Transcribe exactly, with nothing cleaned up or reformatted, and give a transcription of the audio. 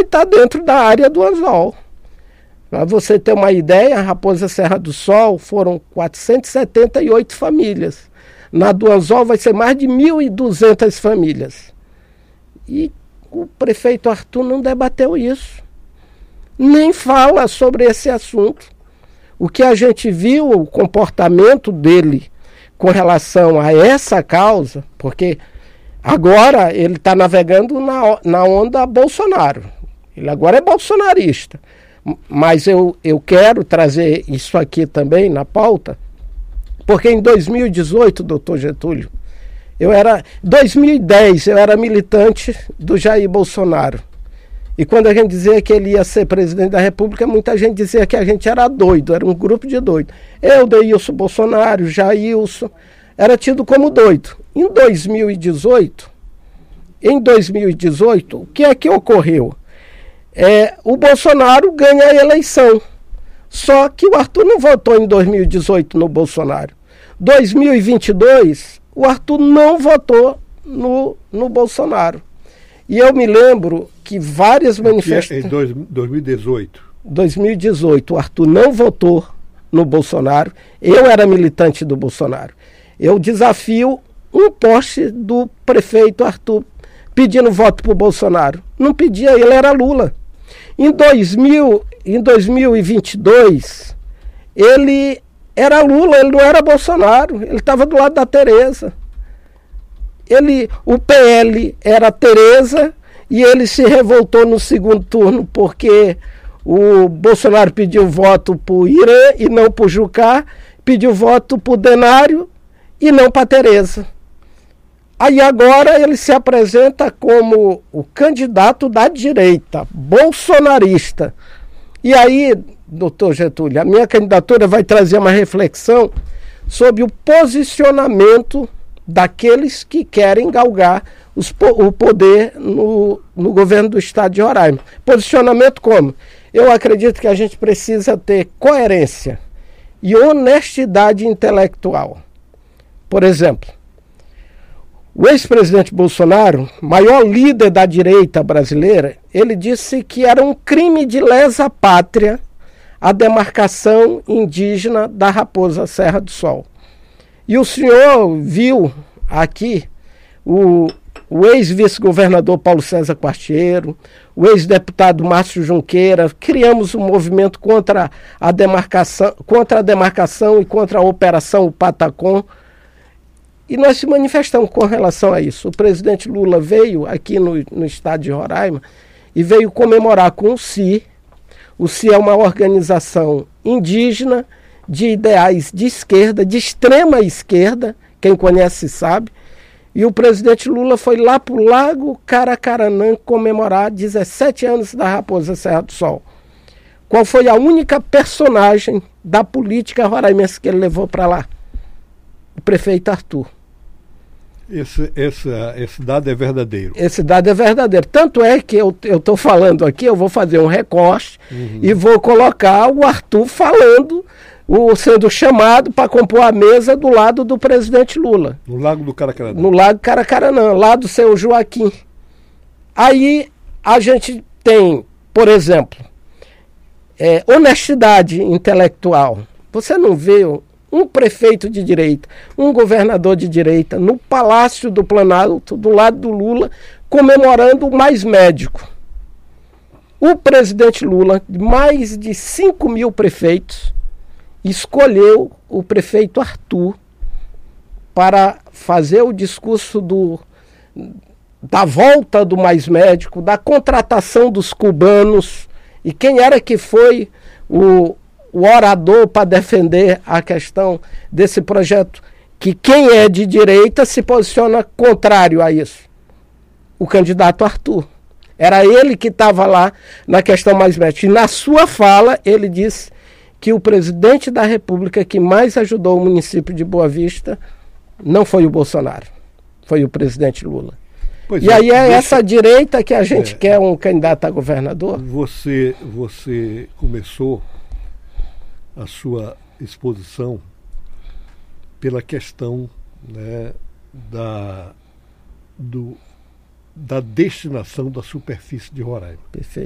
estar dentro da área do anzol. Para você ter uma ideia, a Raposa Serra do Sol foram quatrocentas e setenta e oito famílias. Na do anzol vai ser mais de mil e duzentas famílias. E o prefeito Arthur não debateu isso. Nem fala sobre esse assunto. O que a gente viu, o comportamento dele com relação a essa causa, porque agora ele está navegando na, na onda Bolsonaro. Ele agora é bolsonarista. Mas eu, eu quero trazer isso aqui também na pauta, porque em dois mil e dezoito, doutor Getúlio, eu era, dois mil e dez, eu era militante do Jair Bolsonaro. E quando a gente dizia que ele ia ser presidente da República, muita gente dizia que a gente era doido, era um grupo de doidos. Eu, Deilson Bolsonaro, Jailson, era tido como doido. Em dois mil e dezoito, em dois mil e dezoito, o que é que ocorreu? É, o Bolsonaro ganha a eleição. Só que o Arthur não votou em dois mil e dezoito no Bolsonaro. dois mil e vinte e dois, o Arthur não votou no, no Bolsonaro. E eu me lembro que várias manifestações... Em dois mil e dezoito. dois mil e dezoito, o Arthur não votou no Bolsonaro. Eu era militante do Bolsonaro. Eu desafio um poste do prefeito Arthur pedindo voto para o Bolsonaro. Não pedia, ele era Lula. Em, dois mil, em dois mil e vinte e dois, ele era Lula, ele não era Bolsonaro. Ele estava do lado da Tereza. Ele, o P L era a Tereza e ele se revoltou no segundo turno porque o Bolsonaro pediu voto para o Irã e não para o Jucá, pediu voto para o Denário e não para a Tereza. Aí agora ele se apresenta como o candidato da direita, bolsonarista. E aí, doutor Getúlio, a minha candidatura vai trazer uma reflexão sobre o posicionamento daqueles que querem galgar os, o poder no, no governo do estado de Roraima. Posicionamento como? Eu acredito que a gente precisa ter coerência e honestidade intelectual. Por exemplo, o ex-presidente Bolsonaro, maior líder da direita brasileira, ele disse que era um crime de lesa pátria a demarcação indígena da Raposa Serra do Sol. E o senhor viu aqui o, o ex-vice-governador Paulo César Quartiero, o ex-deputado Márcio Junqueira, criamos um movimento contra a demarcação, contra a demarcação e contra a Operação Patacom. E nós se manifestamos com relação a isso. O presidente Lula veio aqui no, no estado de Roraima e veio comemorar com o C I. O C I é uma organização indígena de ideais de esquerda, de extrema esquerda, quem conhece sabe. E o presidente Lula foi lá para o Lago Caracaranã comemorar dezessete anos da Raposa Serra do Sol. Qual foi a única personagem da política roraimense que ele levou para lá? O prefeito Arthur. Esse, esse, esse dado é verdadeiro. Esse dado é verdadeiro. Tanto é que eu estou falando aqui, eu vou fazer um recorte uhum. e vou colocar o Arthur falando, o, sendo chamado para compor a mesa do lado do presidente Lula. No Lago do Caracaranã. No Lago Caracaranã, lá do seu Joaquim. Aí a gente tem, por exemplo, é, honestidade intelectual. Você não vê um prefeito de direita, um governador de direita, no Palácio do Planalto, do lado do Lula, comemorando o Mais Médico. O presidente Lula, mais de cinco mil prefeitos, escolheu o prefeito Arthur para fazer o discurso do, da volta do Mais Médico, da contratação dos cubanos. E quem era que foi o o orador para defender a questão desse projeto, que quem é de direita se posiciona contrário a isso? O candidato Arthur. Era ele que estava lá na questão Mais Médica. E na sua fala, ele disse que o presidente da República que mais ajudou o município de Boa Vista não foi o Bolsonaro, foi o presidente Lula. Pois e é, aí é você, essa direita que a gente é, quer um candidato a governador? Você, você começou a sua exposição pela questão, né, da, do, da destinação da superfície de Roraima. Perfeito.